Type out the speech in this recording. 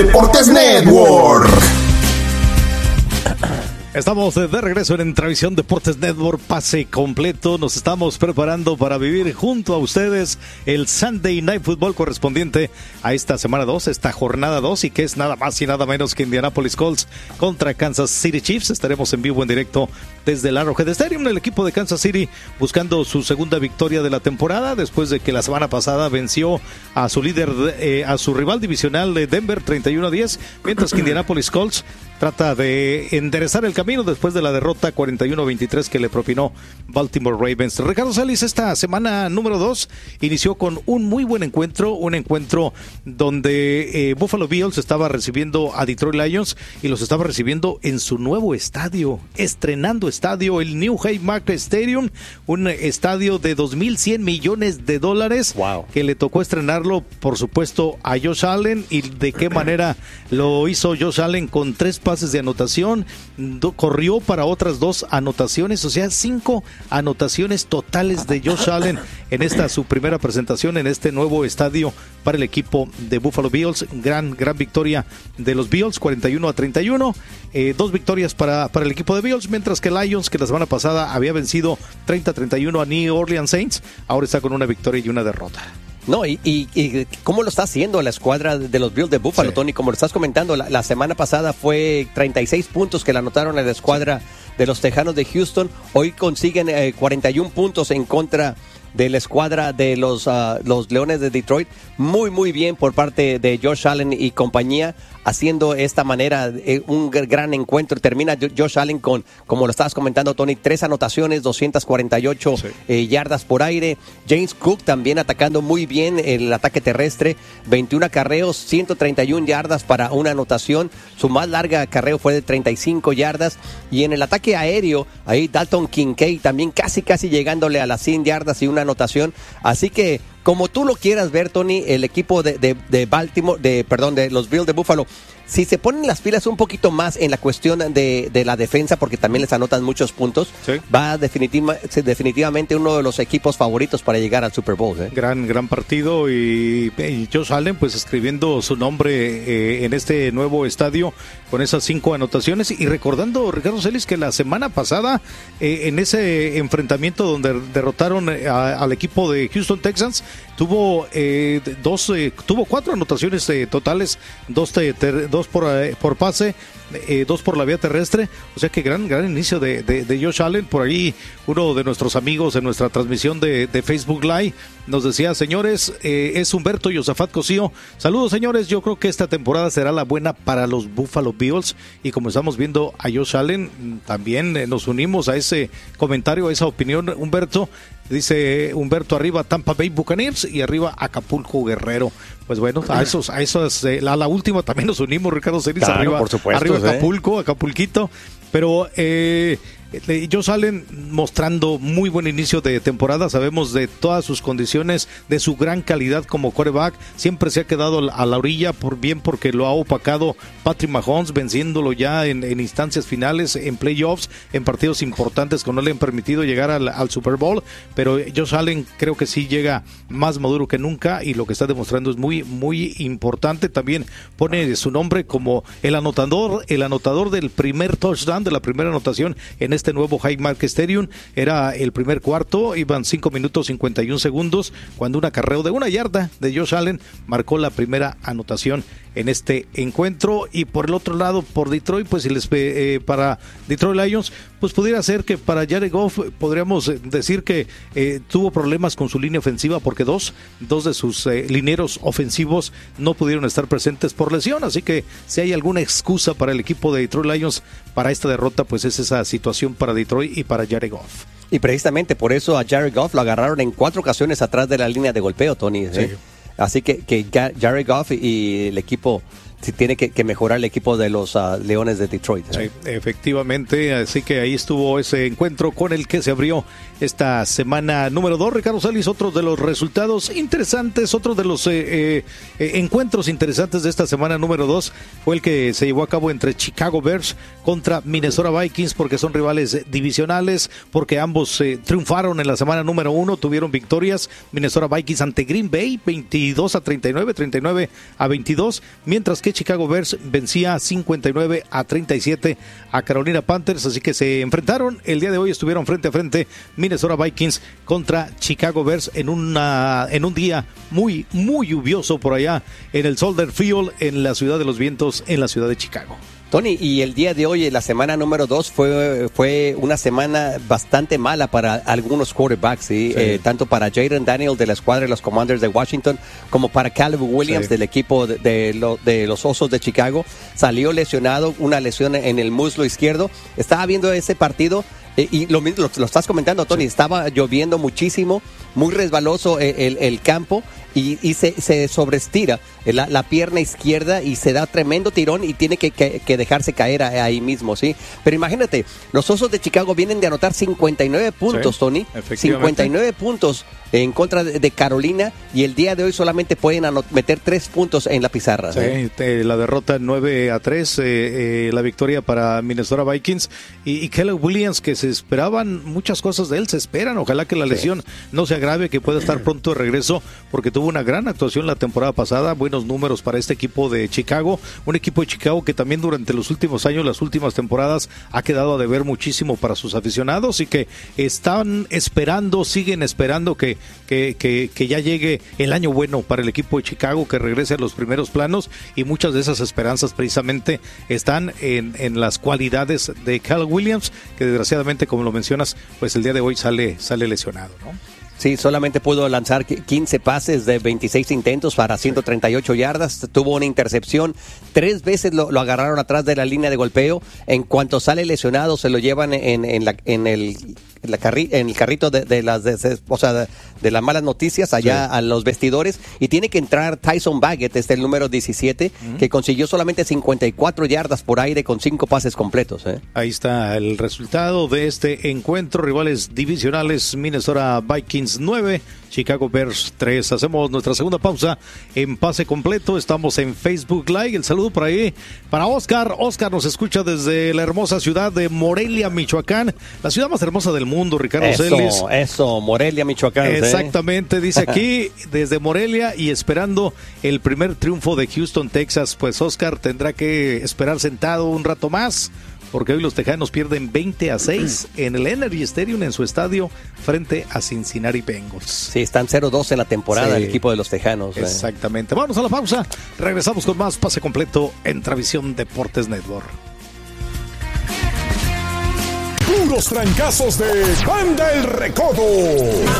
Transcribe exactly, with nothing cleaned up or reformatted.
Deportes Network. Estamos de regreso en Entravisión Deportes Network, pase completo. Nos estamos preparando para vivir junto a ustedes el Sunday Night Football correspondiente a esta semana dos, esta jornada dos, y que es nada más y nada menos que Indianapolis Colts contra Kansas City Chiefs. Estaremos en vivo, en directo desde el Arrowhead Stadium. El equipo de Kansas City buscando su segunda victoria de la temporada después de que la semana pasada venció a su líder, eh, a su rival divisional de Denver treinta y uno a diez, mientras que Indianapolis Colts trata de enderezar el camino después de la derrota cuarenta y uno a veintitrés que le propinó Baltimore Ravens. Ricardo Celis, esta semana número dos inició con un muy buen encuentro, un encuentro donde eh, Buffalo Bills estaba recibiendo a Detroit Lions y los estaba recibiendo en su nuevo estadio, estrenando estadio, el New Haymarket Stadium, un estadio de dos mil cien millones de dólares. Wow. Que le tocó estrenarlo, por supuesto, a Josh Allen. ¿Y de qué manera lo hizo Josh Allen? Con tres pases de anotación, do, corrió para otras dos anotaciones, o sea, cinco anotaciones totales de Josh Allen en esta su primera presentación en este nuevo estadio para el equipo de Buffalo Bills. Gran, gran victoria de los Bills, cuarenta y uno a treinta y uno, eh, dos victorias para, para el equipo de Bills, mientras que Lions, que la semana pasada había vencido treinta a treinta y uno a New Orleans Saints, ahora está con una victoria y una derrota. No, y, y, y cómo lo está haciendo la escuadra de los Bills de Buffalo, sí. Tony, como lo estás comentando, la, la semana pasada fue treinta y seis puntos que le anotaron a la escuadra sí. de los Tejanos de Houston. Hoy consiguen eh, cuarenta y uno puntos en contra de la escuadra de los, uh, los Leones de Detroit. Muy, muy bien por parte de Josh Allen y compañía, haciendo esta manera eh, un gran encuentro. Termina Josh Allen con, como lo estabas comentando, Tony, tres anotaciones, doscientas cuarenta y ocho sí. eh, yardas por aire. James Cook también atacando muy bien el ataque terrestre, veintiún acarreos, ciento treinta y una yardas para una anotación. Su más larga acarreo fue de treinta y cinco yardas. Y en el ataque aéreo, ahí Dalton Kincaid también casi, casi llegándole a las cien yardas y una anotación. Así que, como tú lo quieras ver, Tony, el equipo de, de, de Baltimore, de perdón, de los Bills de Buffalo, si se ponen las pilas un poquito más en la cuestión de, de la defensa, porque también les anotan muchos puntos, sí. va definitiva, definitivamente uno de los equipos favoritos para llegar al Super Bowl. ¿eh? Gran, gran partido y, y Josh Allen pues escribiendo su nombre eh, en este nuevo estadio con esas cinco anotaciones, y recordando, Ricardo Celis, que la semana pasada eh, en ese enfrentamiento donde derrotaron a, al equipo de Houston Texans, tuvo eh, dos, eh, tuvo cuatro anotaciones eh, totales, dos, te, ter, dos por, eh, por pase, eh, dos por la vía terrestre, o sea que gran, gran inicio de, de, de Josh Allen. Por ahí uno de nuestros amigos en nuestra transmisión de, de Facebook Live nos decía, señores, eh, es Humberto Yosafat Cosío, saludos señores, yo creo que esta temporada será la buena para los Buffalo Bills, y como estamos viendo a Josh Allen, también eh, nos unimos a ese comentario, a esa opinión, Humberto. Dice Humberto, arriba Tampa Bay Buccaneers y arriba Acapulco Guerrero. Pues bueno, a esos, a esos, eh, la, la última también nos unimos, Ricardo Celis, claro, arriba, por supuesto, arriba ¿eh? Acapulco, Acapulquito. Pero eh, ellos salen mostrando muy buen inicio de temporada. Sabemos de todas sus condiciones, de su gran calidad como quarterback. Siempre se ha quedado a la orilla, por bien porque lo ha opacado Patrick Mahomes, venciéndolo ya en, en instancias finales, en playoffs, en partidos importantes que no le han permitido llegar al, al Super Bowl. Pero Josh Allen creo que sí llega más maduro que nunca, y lo que está demostrando es muy, muy importante. También pone su nombre como el anotador, el anotador del primer touchdown, de la primera anotación en este nuevo Haymarket Stadium. Era el primer cuarto, iban cinco minutos cincuenta y un segundos, cuando un acarreo de una yarda de Josh Allen marcó la primera anotación en este encuentro. Y por el otro lado, por Detroit, pues si les eh, para Detroit Lions, pues pudiera ser que para Jared Goff podríamos decir que eh, tuvo problemas con su línea ofensiva, porque dos, dos de sus eh, linieros ofensivos no pudieron estar presentes por lesión. Así que si hay alguna excusa para el equipo de Detroit Lions para esta derrota, pues es esa situación para Detroit y para Jared Goff. Y precisamente por eso a Jared Goff lo agarraron en cuatro ocasiones atrás de la línea de golpeo, Tony. ¿eh? Sí. Así que, que Jared Goff y el equipo, si tiene que, que mejorar el equipo de los uh, Leones de Detroit. ¿eh? Sí, efectivamente, así que ahí estuvo ese encuentro con el que se abrió esta semana número dos. Ricardo Celis, otro de los resultados interesantes, otro de los eh, eh, encuentros interesantes de esta semana número dos fue el que se llevó a cabo entre Chicago Bears contra Minnesota Vikings, porque son rivales divisionales, porque ambos eh, triunfaron en la semana número uno, tuvieron victorias. Minnesota Vikings ante Green Bay, veintidós a treinta y nueve, treinta y nueve a veintidós, mientras que que Chicago Bears vencía cincuenta y nueve a treinta y siete a Carolina Panthers, así que se enfrentaron el día de hoy, estuvieron frente a frente Minnesota Vikings contra Chicago Bears en una en un día muy muy lluvioso por allá en el Soldier Field en la ciudad de los vientos, en la ciudad de Chicago. Tony, y el día de hoy, la semana número dos, fue, fue una semana bastante mala para algunos quarterbacks, ¿sí? Sí. Eh, tanto para Jayden Daniels de la escuadra de los Commanders de Washington, como para Caleb Williams sí. del equipo de, de, lo, de los Osos de Chicago. Salió lesionado, una lesión en el muslo izquierdo. Estaba viendo ese partido. Eh, y lo mismo, lo, lo estás comentando, Tony, sí. Estaba lloviendo muchísimo, muy resbaloso el, el, el campo y, y se, se sobreestira la, la pierna izquierda y se da tremendo tirón y tiene que, que, que dejarse caer ahí mismo, ¿sí? Pero imagínate, los Osos de Chicago vienen de anotar cincuenta y nueve puntos, sí, Tony, cincuenta y nueve puntos en contra de, de Carolina, y el día de hoy solamente pueden anot- meter tres puntos en la pizarra. Sí, ¿eh? te, la derrota nueve a tres, eh, eh, la victoria para Minnesota Vikings y, y Caleb Williams, que se esperaban muchas cosas de él, se esperan, ojalá que la lesión sí. no se agrave, que pueda estar pronto de regreso, porque tuvo una gran actuación la temporada pasada, buenos números para este equipo de Chicago, un equipo de Chicago que también durante los últimos años, las últimas temporadas, ha quedado a deber muchísimo para sus aficionados y que están esperando, siguen esperando que, que, que, que ya llegue el año bueno para el equipo de Chicago, que regrese a los primeros planos, y muchas de esas esperanzas precisamente están en, en las cualidades de Caleb Williams, que desgraciadamente, como lo mencionas, pues el día de hoy sale, sale lesionado, ¿no? Sí, solamente pudo lanzar quince pases de veintiséis intentos para ciento treinta y ocho yardas, tuvo una intercepción, tres veces lo, lo agarraron atrás de la línea de golpeo. En cuanto sale lesionado, se lo llevan en, en, la, en el... En, la carri- en el carrito de, de las de, o sea, de, de las malas noticias allá sí. a los vestidores, y tiene que entrar Tyson Bagent, este el número diecisiete, uh-huh. que consiguió solamente cincuenta y cuatro yardas por aire con cinco pases completos. ¿eh? Ahí está el resultado de este encuentro, rivales divisionales, Minnesota Vikings nueve, Chicago Bears tres. Hacemos nuestra segunda pausa en Pase Completo, estamos en Facebook Live. El saludo por ahí para Oscar. Oscar nos escucha desde la hermosa ciudad de Morelia, Michoacán, la ciudad más hermosa del mundo, Ricardo eso, Celis. Eso, Morelia, Michoacán. Exactamente, ¿eh? dice aquí desde Morelia y esperando el primer triunfo de Houston, Texas. Pues Oscar tendrá que esperar sentado un rato más, porque hoy los tejanos pierden veinte a seis en el Energy Stadium, en su estadio, frente a Cincinnati Bengals. Sí, están cero dos en la temporada sí. el equipo de los tejanos. Exactamente. Eh. Vamos a la pausa. Regresamos con más Pase Completo en Travisión Deportes Network. Puros trancazos de Banda El Recodo.